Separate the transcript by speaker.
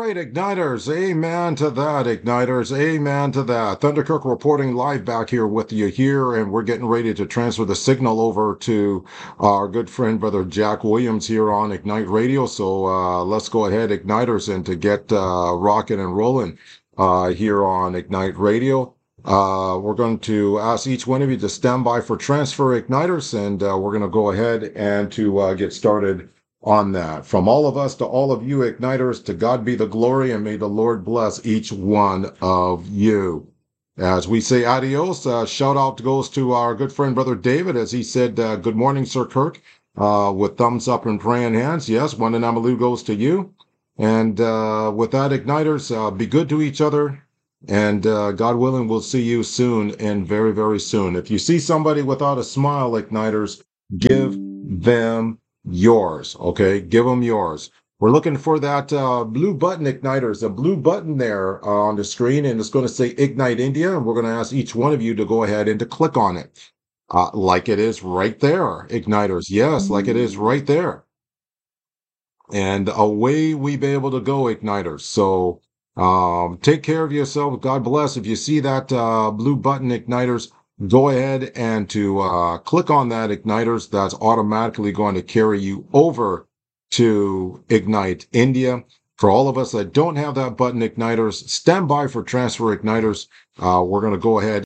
Speaker 1: right, Igniters. Amen to that, Igniters. Amen to that. Thunderkirk reporting live back here with you here, and we're getting ready to transfer the signal over to our good friend, Brother Jack Williams here on Ignite Radio. So let's go ahead, Igniters, and to get rocking and rolling here on Ignite Radio. We're going to ask each one of you to stand by for transfer, Igniters, and we're going to go ahead and to get started on that. From all of us to all of you Igniters, to God be the glory, and may the Lord bless each one of you. As we say adios, shout out goes to our good friend Brother David, as he said, good morning, Sir Kirk, with thumbs up and praying hands. Yes, one and Amalu goes to you. And with that, Igniters, be good to each other. And God willing, we'll see you soon, and very, very soon. If you see somebody without a smile, Igniters, give them yours. Okay, give them yours. We're looking for that blue button, Igniters, a blue button there on the screen, and it's going to say Ignite India, and we're going to ask each one of you to go ahead and to click on it, like it is right there, Igniters. Yes, like it is right there. And away we be able to go, Igniters. So take care of yourself. God bless. If you see that blue button, Igniters, go ahead and to click on that, Igniters. That's automatically going to carry you over to Ignite India. For all of us that don't have that button, Igniters, stand by for transfer, Igniters. We're going to go ahead